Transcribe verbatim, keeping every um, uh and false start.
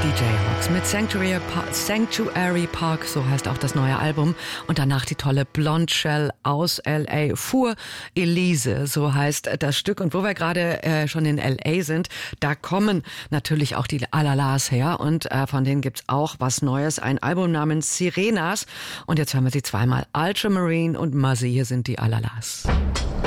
Die Jayhawks mit Sanctuary Park, Sanctuary Park, so heißt auch das neue Album. Und danach die tolle Blonde Shell aus L A. Für Elise, so heißt das Stück. Und wo wir gerade äh, schon in L A sind, da kommen natürlich auch die Alalas her. Und äh, von denen gibt's auch was Neues. Ein Album namens Sirenas. Und jetzt hören wir sie zweimal. Ultramarine und Muzzy, hier sind die Alalas.